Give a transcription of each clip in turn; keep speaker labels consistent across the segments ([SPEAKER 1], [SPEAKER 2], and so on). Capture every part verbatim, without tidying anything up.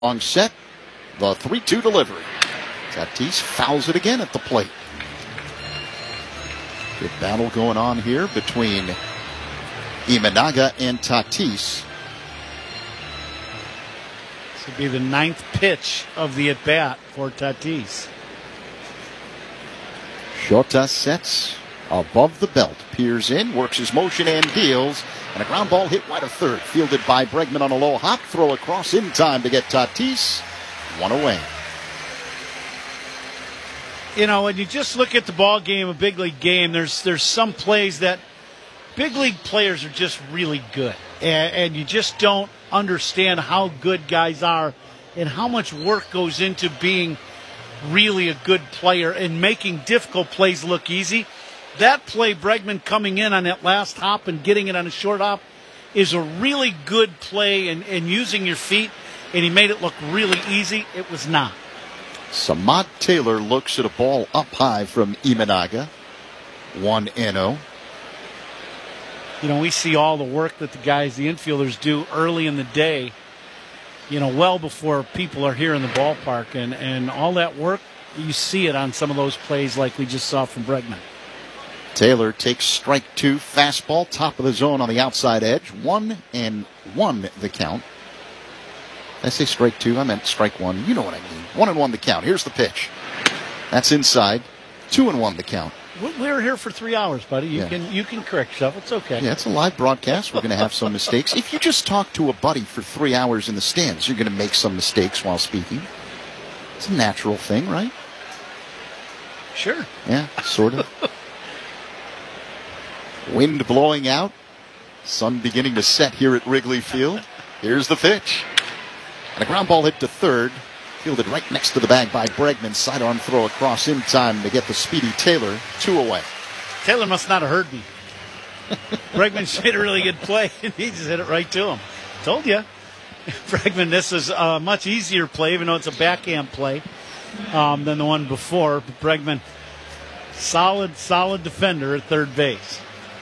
[SPEAKER 1] On set, the three two delivery. Tatis fouls it again at the plate. Good battle going on here between Imanaga and Tatis.
[SPEAKER 2] This would be the ninth pitch of the at-bat for Tatis.
[SPEAKER 1] Shota sets above the belt, peers in, works his motion and deals, and a ground ball hit wide of third, fielded by Bregman on a low hop, throw across in time to get Tatis one away.
[SPEAKER 2] You know, when you just look at the ball game, a big league game, there's there's some plays that big league players are just really good, and, and you just don't understand how good guys are and how much work goes into being really a good player and making difficult plays look easy. That play, Bregman coming in on that last hop and getting it on a short hop, is a really good play and, and using your feet, and he made it look really easy. It was not.
[SPEAKER 1] Samad Taylor looks at a ball up high from Imanaga. one and oh.
[SPEAKER 2] You know, we see all the work that the guys, the infielders, do early in the day, you know, well before people are here in the ballpark. And, and all that work, you see it on some of those plays like we just saw from Bregman.
[SPEAKER 1] Taylor takes strike two, fastball, top of the zone on the outside edge. One and one the count. Did I say strike two? I meant strike one. You know what I mean. One and one the count. Here's the pitch. That's inside. Two and one the count.
[SPEAKER 2] We were here for three hours, buddy. You yeah. can you can correct yourself. It's okay.
[SPEAKER 1] Yeah, it's a live broadcast. We're going to have some mistakes. If you just talk to a buddy for three hours in the stands, you're going to make some mistakes while speaking. It's a natural thing, right?
[SPEAKER 2] Sure.
[SPEAKER 1] Yeah, sort of. Wind blowing out. Sun beginning to set here at Wrigley Field. Here's the pitch. And a ground ball hit to third. Fielded right next to the bag by Bregman. Sidearm throw across in time to get the speedy Taylor two away.
[SPEAKER 2] Taylor must not have heard me. Bregman made a really good play, and he just hit it right to him. Told you. Bregman, this is a much easier play, even though it's a backhand play, um, than the one before. But Bregman, solid, solid defender at third base.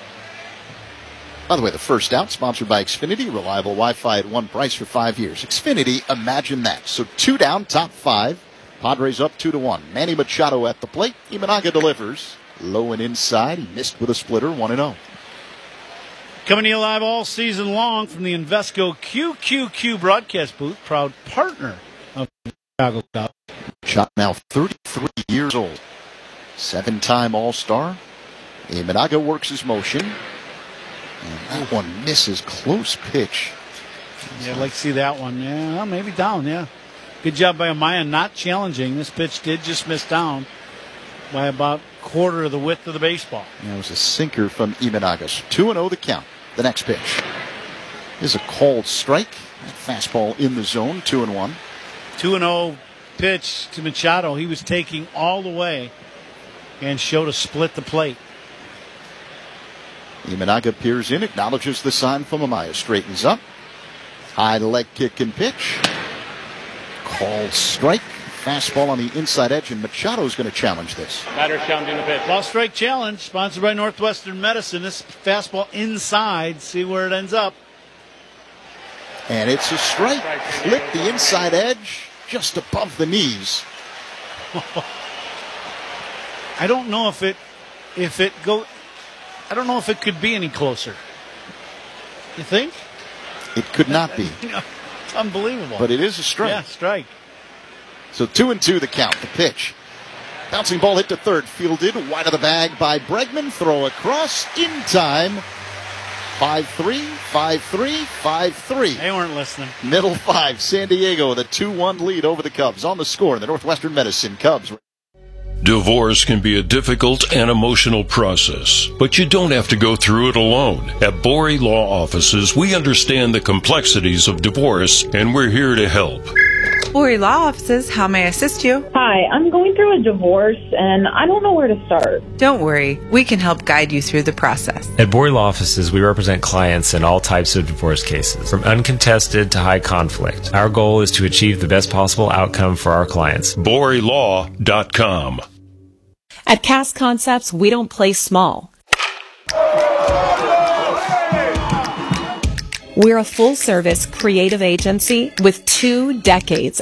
[SPEAKER 1] By the way, the first out, sponsored by Xfinity, reliable Wi-Fi at one price for five years. Xfinity, imagine that. So two down, top five. Padres up two to one. Manny Machado at the plate. Imanaga delivers. Low and inside. He missed with a splitter, one and oh.
[SPEAKER 2] Coming to you live all season long from the Invesco Q Q Q broadcast booth, proud partner of the Chicago Cubs.
[SPEAKER 1] Shot now thirty-three years old. Seven-time All-Star. Imanaga works his motion. And that one misses. Close pitch.
[SPEAKER 2] Yeah, I'd like to see that one. Yeah, well, maybe down, yeah. Good job by Amaya not challenging. This pitch did just miss down by about quarter of the width of the baseball.
[SPEAKER 1] Yeah, it was a sinker from Imanaga. two and oh the count. The next pitch is a called strike. Fastball in the zone, two and one.
[SPEAKER 2] two and oh pitch to Machado. He was taking all the way and showed a split the plate.
[SPEAKER 1] Imanaga peers in, acknowledges the sign from Amaya, straightens up. High leg kick and pitch. Called strike. Fastball on the inside edge, and Machado's going to challenge this.
[SPEAKER 3] Batter's challenging the pitch.
[SPEAKER 2] Ball strike challenge, sponsored by Northwestern Medicine. This fastball inside, see where it ends up.
[SPEAKER 1] And it's a strike. Flip the inside edge, just above the knees.
[SPEAKER 2] I don't know if it, if it go. I don't know if it could be any closer. You think?
[SPEAKER 1] It could not be.
[SPEAKER 2] It's unbelievable.
[SPEAKER 1] But it is a strike.
[SPEAKER 2] Yeah, strike.
[SPEAKER 1] So two and two the count. The pitch. Bouncing ball hit to third. Fielded wide of the bag by Bregman. Throw across in time. five three, five three, five three.
[SPEAKER 2] They weren't listening.
[SPEAKER 1] Middle five. San Diego, the two one lead over the Cubs. On the score in the Northwestern Medicine Cubs.
[SPEAKER 4] Divorce can be a difficult and emotional process, but you don't have to go through it alone. At Borey Law Offices, we understand the complexities of divorce, and we're here to help.
[SPEAKER 5] Borey Law Offices, how may I assist you?
[SPEAKER 6] Hi, I'm going through a divorce, and I don't know where to start.
[SPEAKER 5] Don't worry, we can help guide you through the process.
[SPEAKER 7] At Borey Law Offices, we represent clients in all types of divorce cases, from uncontested to high conflict. Our goal is to achieve the best possible outcome for our clients.
[SPEAKER 4] Borey Law dot com.
[SPEAKER 8] At Cast Concepts, we don't play small. We're a full-service creative agency with two decades